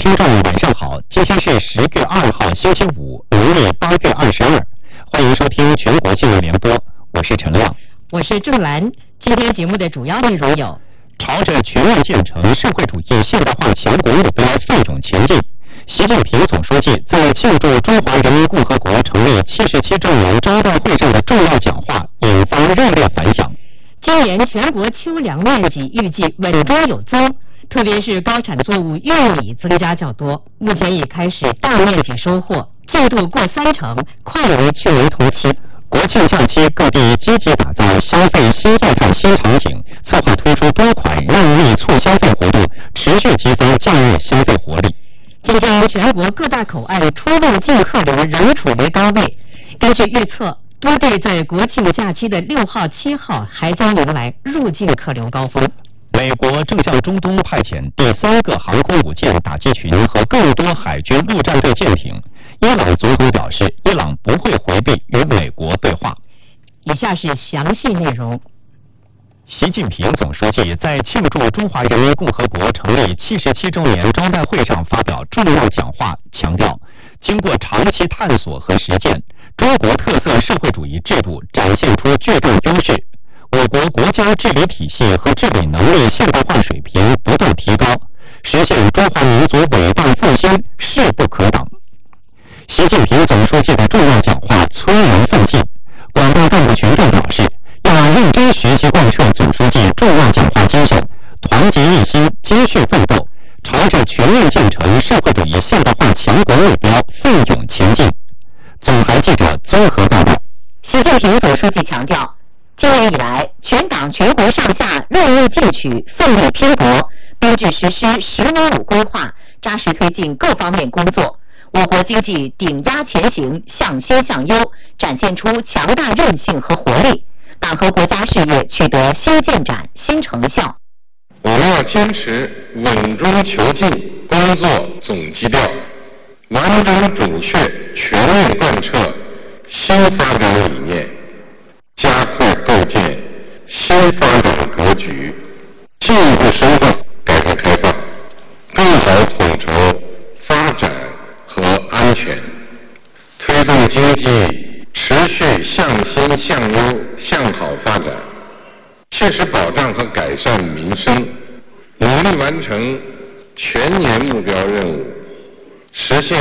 听众晚上好，今天是10月2号星期五，农历8月22，欢迎收听全国新闻联播，我是陈亮， 我是郑兰。今天节目的主要内容有： 朝着全面建成社会主义现代化强国目标奋勇前进。习近平总书记在庆祝中华人民共和国成立77周年招待会上的重要讲话引发热烈反响。 今年全国秋粮面积预计稳中有增，特别是高产作物玉米增加较多，目前已开始大面积收获，进度过30%，快于去年同期。 国庆假期，各地积极打造消费新业态新场景，策划推出多款让利促消费活动，持续激增假日消费活力。 今天全国各大口岸出入境客流仍处于高位，根据预测，多地在国庆假期的6号、7号还将迎来入境客流高峰。 美国正向中东派遣第3个航空母舰打击群和更多海军陆战队舰艇。伊朗总统表示，伊朗不会回避与美国对话。 以下是详细内容。 习近平总书记在庆祝中华人民共和国成立77周年招待会上发表重要讲话，强调，经过长期探索和实践，中国特色社会主义制度展现出巨大优势，我国国家治理体系和治理能力现代化水平不断提高，实现中华民族伟大复兴势不可挡。习近平总书记的重要讲话催人奋进，广大干部群众表示，要认真学习贯彻总书记重要讲话精神，团结一心，继续奋斗，朝着全面建成社会主义现代化强国目标奋勇前进。总台记者综合报道。 习近平总书记强调，今年以来，全党全国上下锐意进取，奋力拼搏，编制实施10年5规划，扎实推进各方面工作。我国经济顶压前行，向新向优，展现出强大韧性和活力，党和国家事业取得新进展、新成效。 我们要坚持稳中求进工作总基调，完整准确全面贯彻新发展理念，加快构建新发展格局，进一步深化改革开放，更好统筹发展和安全，推动经济持续向新向优向好发展，切实保障和改善民生，努力完成全年目标任务，实现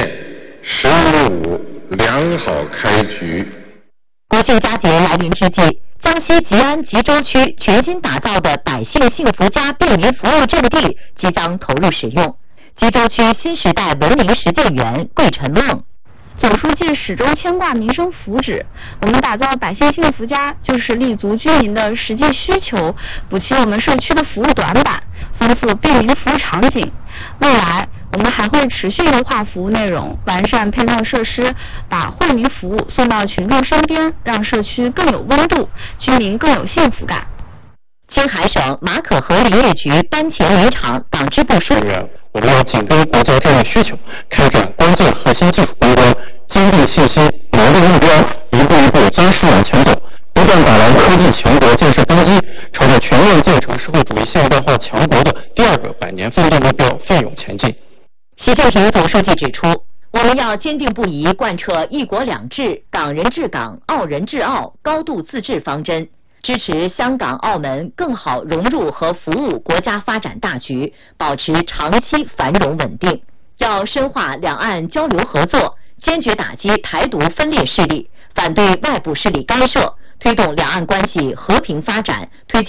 “15五”良好开局。 国庆佳节来临之际，江西吉安吉州区全新打造的百姓幸福家便民服务阵地即将投入使用。吉州区新时代文明实践园桂晨梦。 总书记始终牵挂民生福祉，我们打造百姓幸福家，就是立足居民的实际需求，补齐我们社区的服务短板，丰富便民服务场景。未来，我们还会持续优化服务内容，完善配套设施，把惠民服务送到群众身边，让社区更有温度，居民更有幸福感。 青海省马可河林业局班前林场党支部书记， 我们要紧跟国家战略需求，开展关键核心技术攻关，坚定信心，谋定目标，一步一步坚实往前走，不断打牢科技强国建设根基，朝着全面建成社会主义现代化强国的第2个100年奋斗目标奋勇前进。 习近平总书记指出，我们要坚定不移贯彻“一国两制”、港人治港、澳人治澳、高度自治方针，支持香港、澳门更好融入和服务国家发展大局，保持长期繁荣稳定。要深化两岸交流合作，坚决打击台独分裂势力，反对外部势力干涉，推动两岸关系和平发展，推进